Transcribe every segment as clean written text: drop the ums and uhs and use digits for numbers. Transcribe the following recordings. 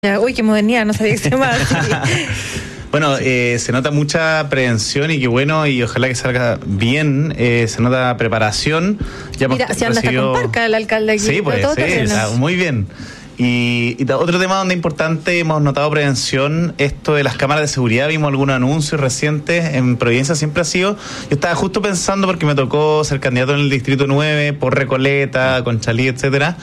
Uy, qué modernidad, no sabía que se llamaba así. Bueno, se nota mucha prevención y qué bueno, y ojalá que salga bien. Se nota preparación. Ya mira, si anda hasta con parca el alcalde aquí. Sí, pues sí, muy bien. Y otro tema donde es importante, hemos notado prevención, esto de las cámaras de seguridad. Vimos algunos anuncios recientes en Providencia, siempre ha sido. Yo estaba justo pensando, porque me tocó ser candidato en el Distrito 9 por Recoleta, Conchalí, etcétera,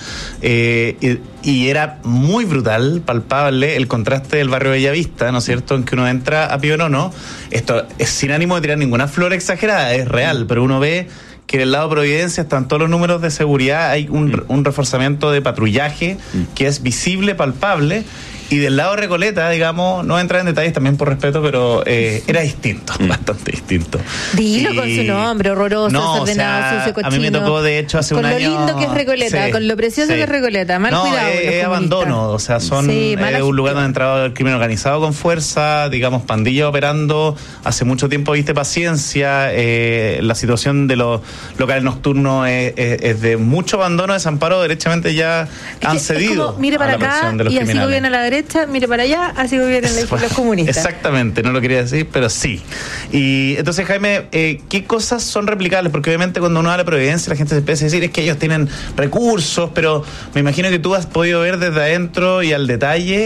y era muy brutal, palpable el contraste del barrio Bellavista, ¿no es cierto?, en que uno entra a Pío Nono. Esto es sin ánimo de tirar ninguna flor exagerada, es real, pero uno ve que en el lado de Providencia están todos los números de seguridad, hay un reforzamiento de patrullaje que es visible, palpable, y del lado de Recoleta, digamos, no voy a entrar en detalles también por respeto, pero era distinto, bastante distinto. Dilo con su nombre, horroroso, desordenado, sucio, cochino. A mí me tocó, de hecho, hace un año... Con lo lindo que es Recoleta, sí, con lo precioso que es Recoleta, mal cuidado. Es abandono, o sea, es un lugar donde ha entrado el crimen organizado con fuerza, digamos, pandillas operando, hace mucho tiempo viste paciencia, la situación de los locales nocturnos es de mucho abandono, desamparo, derechamente ya han cedido. Es como, mire para acá y así gobierna la derecha, mire para allá, así gobiernan los comunistas. Exactamente, no lo quería decir, pero sí. Y entonces, Jaime, ¿qué cosas son replicables? Porque obviamente cuando uno habla de Providencia, la gente se empieza a decir es que ellos tienen recursos, pero me imagino que tú has podido ver desde adentro y al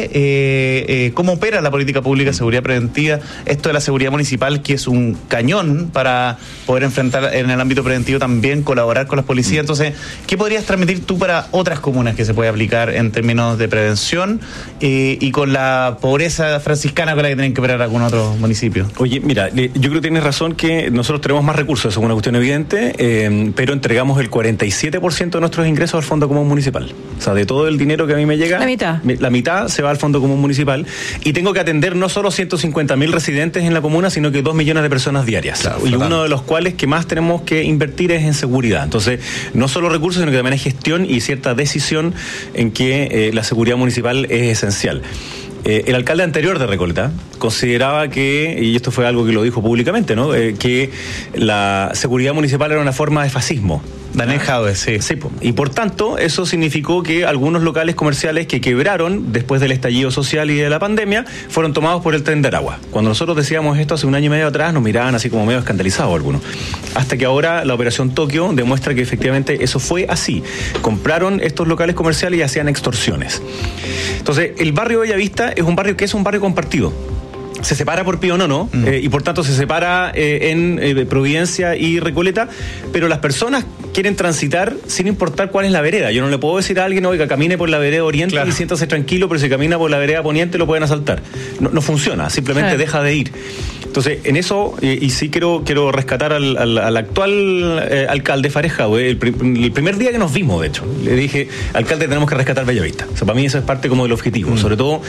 detalle cómo opera la política pública de seguridad preventiva, esto de la seguridad municipal, que es un cañón para poder enfrentar en el ámbito preventivo también, colaborar con las policías. Entonces, ¿qué podrías transmitir tú para otras comunas que se puede aplicar en términos de prevención y con la pobreza franciscana con la que tienen que operar algún otro municipio? Oye, mira, yo creo que tienes razón que nosotros tenemos más recursos, eso es una cuestión evidente, pero entregamos el 47% de nuestros ingresos al Fondo Común Municipal. O sea, de todo el dinero que a mí me llega, la mitad se va al Fondo Común Municipal, y tengo que atender no solo 150.000 residentes en la comuna, sino que 2 millones de personas diarias. Claro, y uno de los cuales que más tenemos que invertir es en seguridad. Entonces, no solo recursos, sino que también hay gestión y cierta decisión en que la seguridad municipal es esencial. El alcalde anterior de Recoleta consideraba que, y esto fue algo que lo dijo públicamente, ¿no?, que la seguridad municipal era una forma de fascismo. Daniel Jadwe, sí. Y por tanto, eso significó que algunos locales comerciales que quebraron después del estallido social y de la pandemia fueron tomados por el Tren de Aragua. Cuando nosotros decíamos esto hace un año y medio atrás, nos miraban así como medio escandalizados algunos. Hasta que ahora la Operación Tokio demuestra que efectivamente eso fue así. Compraron estos locales comerciales y hacían extorsiones. Entonces, el barrio Bellavista es un barrio compartido. Se separa por Pío Nono, y por tanto se separa en Providencia y Recoleta, pero las personas quieren transitar sin importar cuál es la vereda. Yo no le puedo decir a alguien, oiga, camine por la vereda oriente, claro, y siéntase tranquilo, pero si camina por la vereda poniente lo pueden asaltar. No funciona, simplemente deja de ir. Entonces, en eso, y sí quiero rescatar al actual alcalde Fares Jadwe. El primer día que nos vimos, de hecho, le dije, alcalde, tenemos que rescatar Bellavista. O sea, para mí eso es parte como del objetivo. Sobre todo,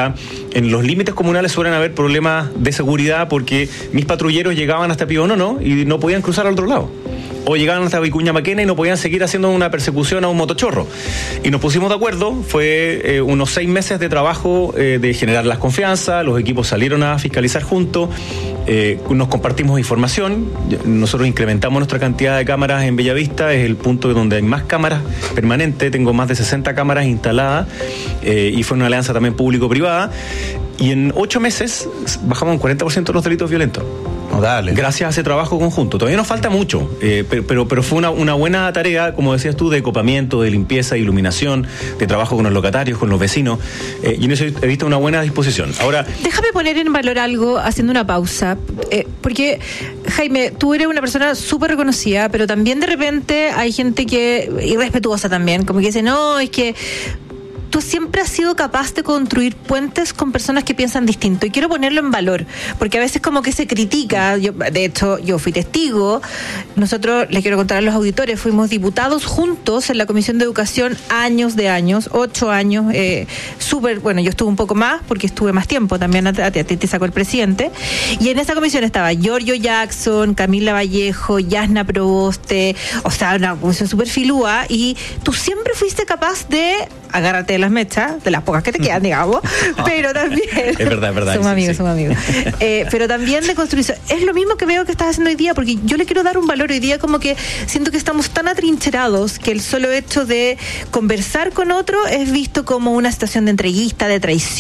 en los límites comunales suelen haber problemas de seguridad porque mis patrulleros llegaban hasta Pío Nono y no podían cruzar al otro lado. O llegaban hasta Vicuña Maquena y no podían seguir haciendo una persecución a un motochorro. Y nos pusimos de acuerdo, fue unos 6 meses de trabajo de generar las confianzas, los equipos salieron a fiscalizar juntos, nos compartimos información, nosotros incrementamos nuestra cantidad de cámaras en Bellavista, es el punto donde hay más cámaras permanentes, tengo más de 60 cámaras instaladas, y fue una alianza también público-privada, y en 8 meses bajamos un 40% los delitos violentos. Dale. Gracias a ese trabajo conjunto. Todavía nos falta mucho, pero fue una buena tarea, como decías tú, de copamiento, de limpieza, de iluminación, de trabajo con los locatarios, con los vecinos, y en eso he visto una buena disposición. Ahora, déjame poner en valor algo haciendo una pausa, porque, Jaime, tú eres una persona súper reconocida, pero también de repente hay gente irrespetuosa también, como que dice, no, es que tú siempre has sido capaz de construir puentes con personas que piensan distinto, y quiero ponerlo en valor, porque a veces como que se critica. De hecho, yo fui testigo. Nosotros, les quiero contar a los auditores, fuimos diputados juntos en la Comisión de Educación años, 8 años, bueno, yo estuve un poco más, porque estuve más tiempo, también a ti te sacó el presidente, y en esa comisión estaba Giorgio Jackson, Camila Vallejo, Yasna Proboste, o sea, una comisión súper filúa, y tú siempre fuiste capaz de agarrarte de las las mechas, de las pocas que te quedan, digamos, pero también... Es verdad. Somos amigos. Pero también de construcción. Es lo mismo que veo que estás haciendo hoy día, porque yo le quiero dar un valor hoy día, como que siento que estamos tan atrincherados que el solo hecho de conversar con otro es visto como una situación de entreguista, de traición,